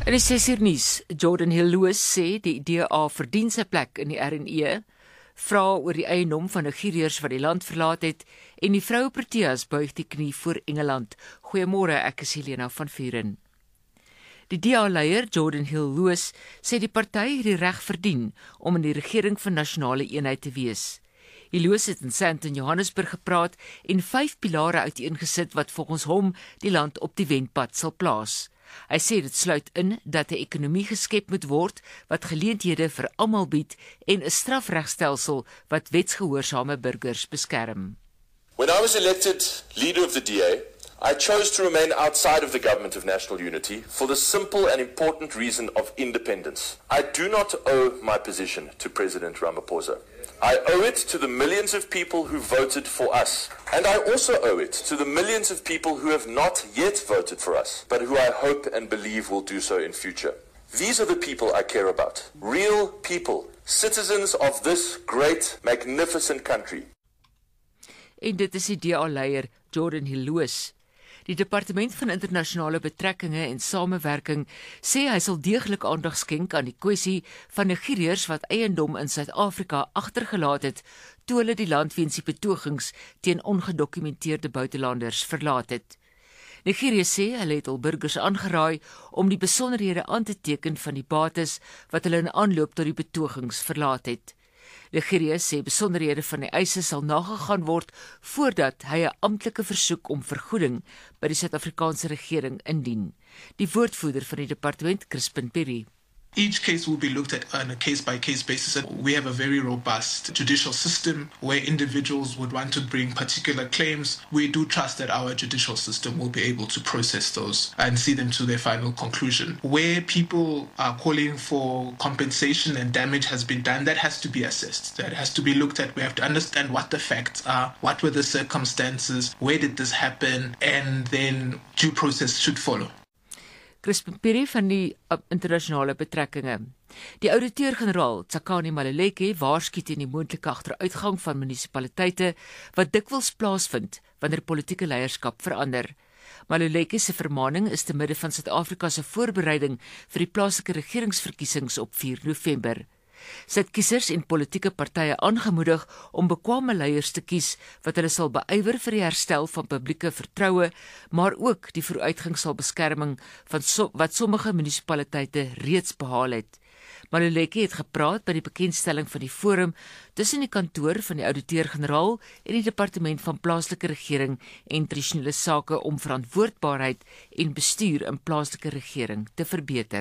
In die 6uur nuus, Jordan Hill-Lewis sê die DA verdien sy plek in die RNE, vra oor die eiendom van Nigeriërs wat die land verlaat het en die vroue Proteas buig die knie voor Engeland. Goeiemôre, ek is Helena van Vuren. Die DA-leier Jordan Hill-Lewis sê die party het die reg verdien om in die regering van nasionale eenheid te wees. Hill-Lewis het in Sandton, Johannesburg gepraat en 5 pilare uiteengesit wat volgens hom die land op die wendpad sal plaas. Hy sê dit sluit in dat 'n ekonomie geskep moet word wat geleenthede vir almal bied en 'n strafregstelsel wat wetsgehoorsame burgers beskerm. When I was elected leader of the DA, I chose to remain outside of the government of national unity for the simple and important reason of independence. I do not owe my position to President Ramaphosa. I owe it to the millions of people who voted for us. And I also owe it to the millions of people who have not yet voted for us, but who I hope and believe will do so in future. These are the people I care about. Real people, citizens of this great, magnificent country. En dit is die DA-leier Jordan Hill-Lewis. Die Departement van Internasionale Betrekkinge en Samewerking sê hy sal deeglik aandag skenk aan die kwessie van Nigeriërs wat eiendom in Suid-Afrika agtergelaat het toe hulle die land weens die betogings teen ongedokumenteerde buitelanders verlaat het. Nigerië sê hulle het al burgers aangeraai om die besonderhede aan te teken van die bates wat hulle in aanloop tot die betogings verlaat het. Nigerië sê besonderhede van die eise sal nagegaan word voordat hy 'n amptelike versoek om vergoeding by die Suid-Afrikaanse regering indien. Die woordvoerder van die departement, Crispin Perry. Each case will be looked at on a case-by-case basis. We have a very robust judicial system where individuals would want to bring particular claims. We do trust that our judicial system will be able to process those and see them to their final conclusion. Where people are calling for compensation and damage has been done, that has to be assessed. That has to be looked at. We have to understand what the facts are, what were the circumstances, where did this happen, and then due process should follow. Crispin Perry van die internasionale betrekkinge. Die ouditeur-generaal, Tsakani Maluleke, waarsku teen die moontlike agteruitgang van munisipaliteite wat dikwels plaasvind wanneer politieke leierskap verander. Maluleke se vermaning is te midde van Suid-Afrika se voorbereiding vir die plaaslike regeringsverkiesings op 4 November. Sy het kiesers en politieke partye aangemoedig om bekwame leiers te kies wat hulle sal beywer vir die herstel van publieke vertroue, maar ook die vooruitgang sal beskerming van wat sommige munisipaliteite reeds behaal het. Maluleke het gepraat by die bekendstelling van die forum tussen die kantoor van die ouditeur-generaal en die departement van plaaslike regering en tradisionele sake om verantwoordbaarheid en bestuur in plaaslike regering te verbeter.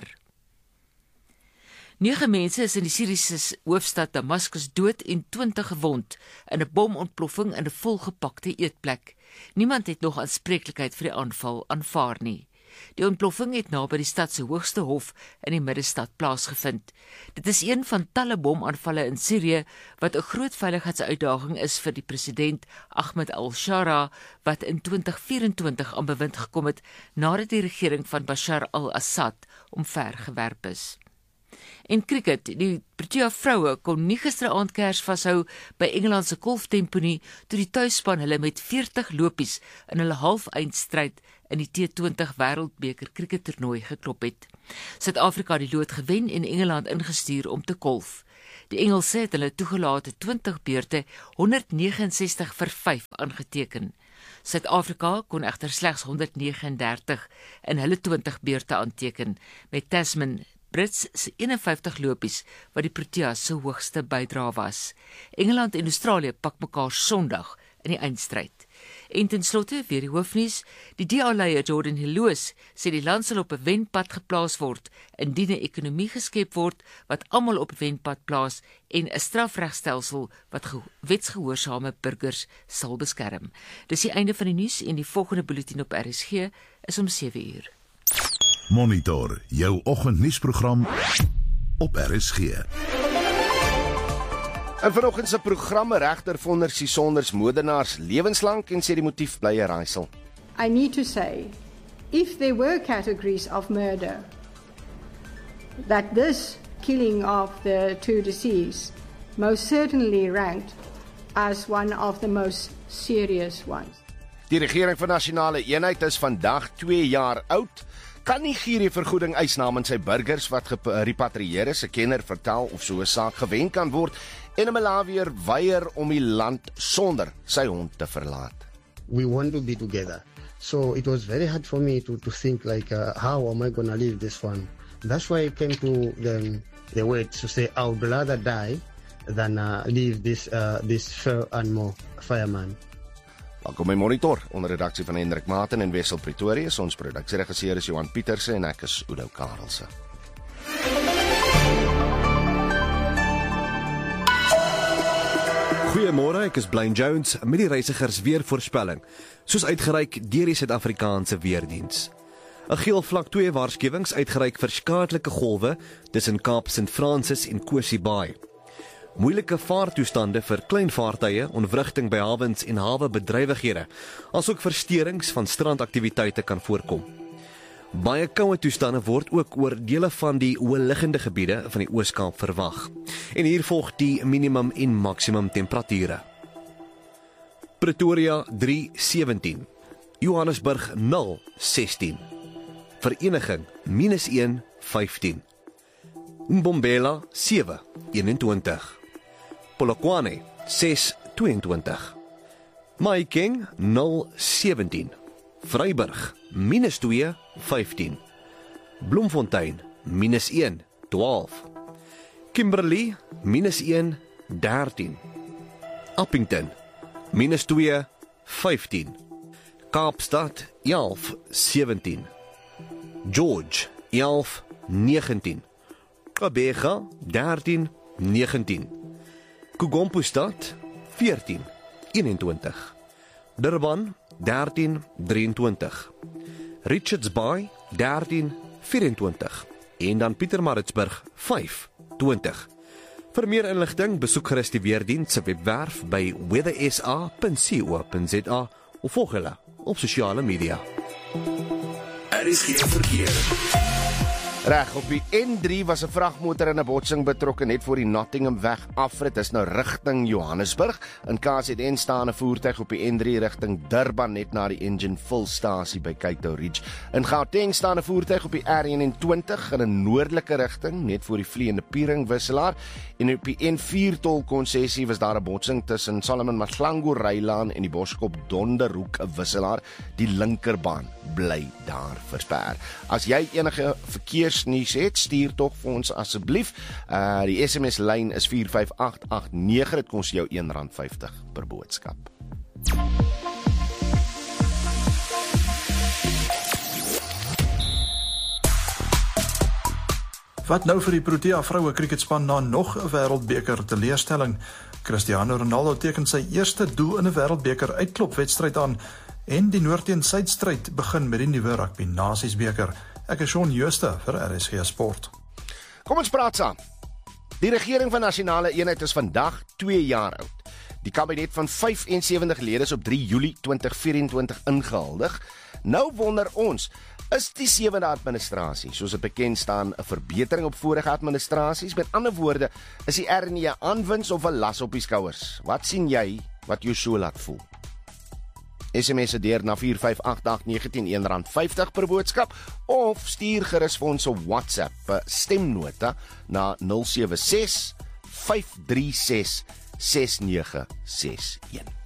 9 mense is in die Syriese hoofstad Damaskus dood en 20 gewond in 'n bomontploffing in 'n volgepakte eetplek. Niemand het nog aanspreeklikheid vir die aanval aanvaar nie. Die ontploffing het naby die stad se hoogste hof in die middestad plaasgevind. Dit is een van talle bomaanvalle in Sirië wat 'n groot veiligheidsuitdaging is vir die president Ahmed al-Shara wat in 2024 aan bewind gekom het nadat die regering van Bashar al-Assad omvergewerp is. En cricket, die Protea vroue kon nie gisteraand kers vashou by Engeland se golftempo nie, toe die tuisspan hulle met 40 lopies in hulle halfeindstryd in die T20 Wêreldbeker crickettoernooi geklop het. Suid-Afrika het die lood gewen en Engeland ingestuur om te golf. Die Engelse het hulle toegelate 20 beurte 169 vir 5 aangeteken. Suid-Afrika kon egter slegs 139 in hulle 20 beurte aanteken, met Tasman Brits se 51 lopies wat die Proteas se hoogste bydrae was. Engeland en Australië pak mekaar Sondag in die eindstryd. En ten slotte weer die hoofnuus, die DA-leier Jordan Hill-Lewis sê die land sal op 'n wendpad geplaas word indien 'n ekonomie geskep word wat almal op 'n wendpad plaas en 'n strafregstelsel wat wetsgehoorsame burgers sal beskerm. Dis die einde van die nuus en die volgende bulletin op RSG is om 7 uur. Monitor jou oggendnuusprogram op RSG. En vanoggend se programme regter vonder Sisonders moordenaars lewenslank en sê die motief bly 'n raaisel. I need to say, if there were categories of murder, that this killing of the 2 deceased most certainly ranked as one of the most serious ones. Die regering van nasionale eenheid is vandag 2 jaar oud. kan Nigerië vergoeding eis namens sy burgers wat gerepatrieer is, 'n kenner vertel of so 'n saak gewen kan word, en 'n Malawier weier om die land sonder sy hond te verlaat. We want to be together. So it was very hard for me to think like, how am I going to leave this one? That's why I came to the words to say, I would rather die than leave this fair animal fireman. Welkom by Monitor, onder redaksie van Hendrik Maten en Wessel Pretorius. Ons produksieregisseur is Johan Pieterse en ek is Udo Karelse. Goeiemôre, ek is Blaine Jones met die reisigers weervoorspelling, soos uitgereik deur die Suid-Afrikaanse Weerdiens. 'n Geel vlak 2 waarskuwings uitgereik vir skadelike golwe tussen Kaap St. Francis en Kosi Baai. Moeilike vaartoestande vir klein vaartuie, ontwrigting by hawens en hawebedrywighede, asook versteurings van strandaktiwiteite kan voorkom. Baie koue toestande word ook oor dele van die hoëliggende gebiede van die Oos-Kaap verwag. En hier volg die minimum en maksimum temperature. Pretoria 3:17, Johannesburg 0:16, Vereniging -1:15, Mbombela 7:21, Polokwane 6:22, Mahikeng 0:17, Vryburg -2:15, Bloemfontein -1:12, Kimberley -1:13, Appington -2:15, Kaapstad 11:17, George 11:19, Gqeberha 13:19, Kogompostad 14:21, Durban 13:23, Richards Bay 13:24 en dan Pietermaritzburg 5:20. Vir meer inligting besoek gerus die Weerdiens se webwerf by weathersa.co.za of volg hulle op sosiale media. Er is geen verkeer. Reg, op die N3 was 'n vragmotor in 'n botsing betrokke net voor die Nottinghamweg afrit. Dis nou rigting Johannesburg. In KZN staan 'n voertuig op die N3 rigting Durban net na die Engine Full-stasie by Cato Ridge. In Gauteng staan 'n voertuig op die R21 in 'n noordelike rigting net voor die Vleiende Piering wisselaar. En op die N4 tolkonsessie was daar 'n botsing tussen Solomon Mahlangu Rylaan en die Boskop Donderhoek 'n wisselaar. Die linkerbaan bly daar versper. As jy enige verkeersnuus het, stuur tog vir ons asseblief. Die SMS lyn is 45889. Dit kos jou R1.50 per boodskap. Wat nou vir die Protea vroue cricketspan na nog 'n wêreldbeker teleurstelling? Cristiano Ronaldo teken sy eerste doel in 'n wêreldbeker uitklopwedstryd aan en die Noord-teen-Suid stryd begin met die nuwe Rugby Nasiesbeker. Ek is Shaun Jooste vir RSG Sport. Kom ons praat saam. Die regering van Nasionale Eenheid is vandag 2 jaar oud. Die kabinet van 75 lede is op 3 Julie 2024 ingehuldig. Nou wonder ons, is die 7de administrasie, soos dit bekend staan, 'n verbetering op vorige administrasies? Met ander woorde, is die RNE 'n aanwins of 'n las op die skouers? Wat sien jy wat jou so laat voel? SMS deur na 45889 R1.50 per boodskap of stuur gerus vir ons 'n WhatsApp stemnota na 076 536 6961.